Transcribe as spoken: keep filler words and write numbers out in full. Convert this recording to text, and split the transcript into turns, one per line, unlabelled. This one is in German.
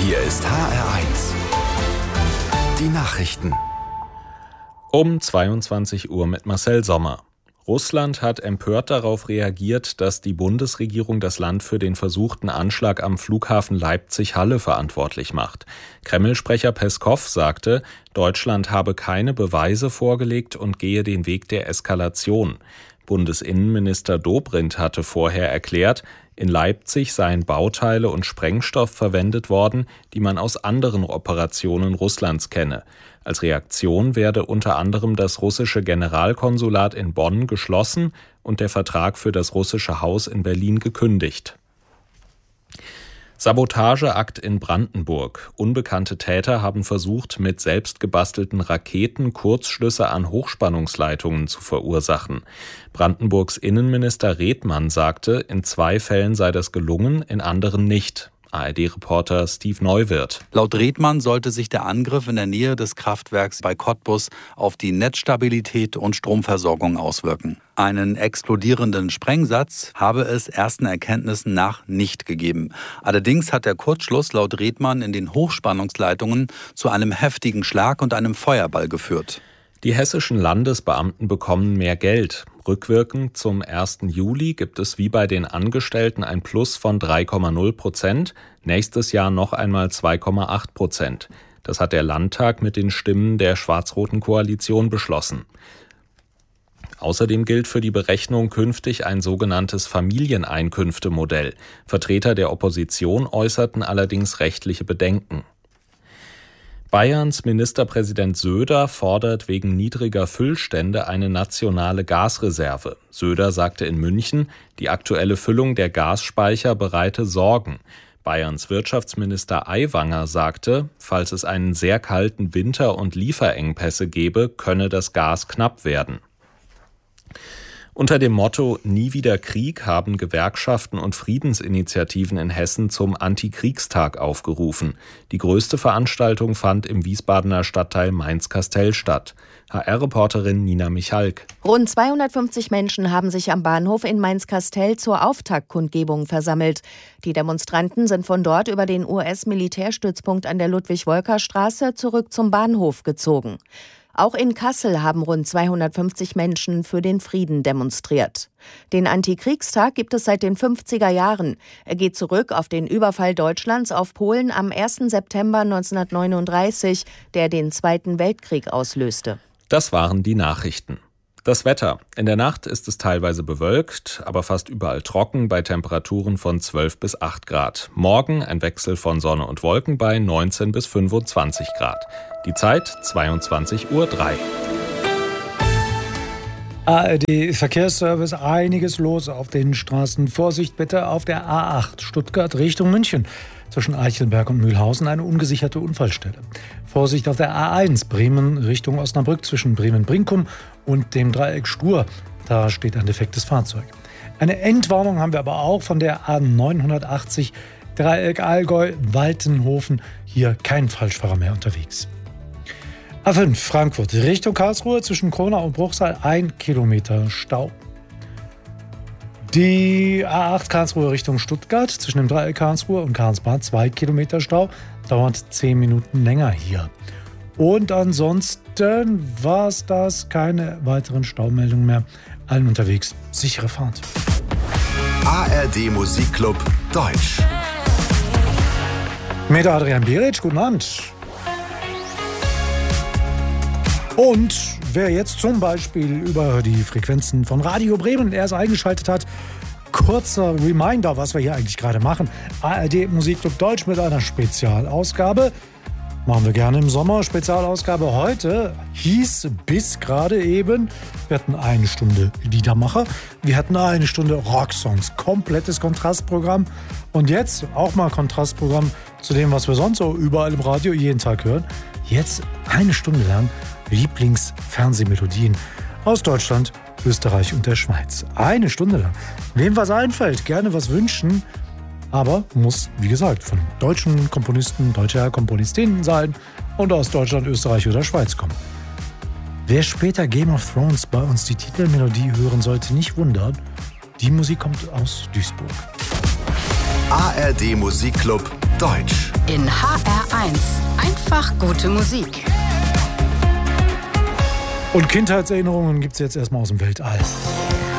Hier ist H R eins. Die Nachrichten.
Um zweiundzwanzig Uhr mit Marcel Sommer. Russland hat empört darauf reagiert, dass die Bundesregierung das Land für den versuchten Anschlag am Flughafen Leipzig-Halle verantwortlich macht. Kreml-Sprecher Peskow sagte, Deutschland habe keine Beweise vorgelegt und gehe den Weg der Eskalation. Bundesinnenminister Dobrindt hatte vorher erklärt, in Leipzig seien Bauteile und Sprengstoff verwendet worden, die man aus anderen Operationen Russlands kenne. Als Reaktion werde unter anderem das russische Generalkonsulat in Bonn geschlossen und der Vertrag für das russische Haus in Berlin gekündigt. Sabotageakt in Brandenburg. Unbekannte Täter haben versucht, mit selbstgebastelten Raketen Kurzschlüsse an Hochspannungsleitungen zu verursachen. Brandenburgs Innenminister Redmann sagte, in zwei Fällen sei das gelungen, in anderen nicht. A R D-Reporter Steve Neuwirth.
Laut Redmann sollte sich der Angriff in der Nähe des Kraftwerks bei Cottbus auf die Netzstabilität und Stromversorgung auswirken. Einen explodierenden Sprengsatz habe es ersten Erkenntnissen nach nicht gegeben. Allerdings hat der Kurzschluss laut Redmann in den Hochspannungsleitungen zu einem heftigen Schlag und einem Feuerball geführt.
Die hessischen Landesbeamten bekommen mehr Geld. Rückwirkend zum ersten Juli gibt es wie bei den Angestellten ein Plus von drei Komma null Prozent, nächstes Jahr noch einmal zwei Komma acht Prozent. Das hat der Landtag mit den Stimmen der schwarz-roten Koalition beschlossen. Außerdem gilt für die Berechnung künftig ein sogenanntes Familieneinkünftemodell. Vertreter der Opposition äußerten allerdings rechtliche Bedenken. Bayerns Ministerpräsident Söder fordert wegen niedriger Füllstände eine nationale Gasreserve. Söder sagte in München, die aktuelle Füllung der Gasspeicher bereite Sorgen. Bayerns Wirtschaftsminister Aiwanger sagte, falls es einen sehr kalten Winter und Lieferengpässe gebe, könne das Gas knapp werden. Unter dem Motto Nie wieder Krieg haben Gewerkschaften und Friedensinitiativen in Hessen zum Antikriegstag aufgerufen. Die größte Veranstaltung fand im Wiesbadener Stadtteil Mainz-Kastell statt. H R-Reporterin Nina Michalk.
Rund zweihundertfünfzig Menschen haben sich am Bahnhof in Mainz-Kastell zur Auftaktkundgebung versammelt. Die Demonstranten sind von dort über den U S-Militärstützpunkt an der Ludwig-Wolker-Straße zurück zum Bahnhof gezogen. Auch in Kassel haben rund zweihundertfünfzig Menschen für den Frieden demonstriert. Den Antikriegstag gibt es seit den fünfziger Jahren. Er geht zurück auf den Überfall Deutschlands auf Polen am ersten September neunzehnhundertneununddreißig, der den Zweiten Weltkrieg auslöste.
Das waren die Nachrichten. Das Wetter. In der Nacht ist es teilweise bewölkt, aber fast überall trocken bei Temperaturen von zwölf bis acht Grad. Morgen ein Wechsel von Sonne und Wolken bei neunzehn bis fünfundzwanzig Grad. Die Zeit zweiundzwanzig Uhr drei.
A R D-Verkehrsservice, einiges los auf den Straßen. Vorsicht bitte auf der A acht Stuttgart Richtung München. Zwischen Eichelberg und Mühlhausen eine ungesicherte Unfallstelle. Vorsicht auf der A eins Bremen Richtung Osnabrück zwischen Bremen-Brinkum und dem Dreieck Stur. Da steht ein defektes Fahrzeug. Eine Endwarnung haben wir aber auch von der A neunhundertachtzig Dreieck Allgäu-Waltenhofen. Hier kein Falschfahrer mehr unterwegs. A fünf Frankfurt Richtung Karlsruhe zwischen Kronau und Bruchsal ein Kilometer Stau. Die A acht Karlsruhe Richtung Stuttgart zwischen dem Dreieck Karlsruhe und Karlsbad zwei Kilometer Stau. Dauert zehn Minuten länger hier. Und ansonsten war es das. Keine weiteren Staumeldungen mehr. Allen unterwegs. Sichere Fahrt.
A R D Musikclub Deutsch.
Mit Adrian Beric, guten Abend. Und wer jetzt zum Beispiel über die Frequenzen von Radio Bremen erst eingeschaltet hat, kurzer Reminder, was wir hier eigentlich gerade machen. A R D Musikclub Deutsch mit einer Spezialausgabe. Machen wir gerne im Sommer. Spezialausgabe heute hieß bis gerade eben, wir hatten eine Stunde Liedermacher, wir hatten eine Stunde Rocksongs, komplettes Kontrastprogramm. Und jetzt auch mal Kontrastprogramm zu dem, was wir sonst so überall im Radio jeden Tag hören. Jetzt eine Stunde lang Lieblingsfernsehmelodien aus Deutschland, Österreich und der Schweiz. Eine Stunde lang. Wem was einfällt, gerne was wünschen. Aber muss, wie gesagt, von deutschen Komponisten, deutscher Komponistinnen sein und aus Deutschland, Österreich oder Schweiz kommen. Wer später Game of Thrones bei uns die Titelmelodie hören sollte, nicht wundern. Die Musik kommt aus Duisburg.
A R D Musikclub Deutsch.
In H Einfach gute Musik.
Und Kindheitserinnerungen gibt es jetzt erstmal aus dem Weltall.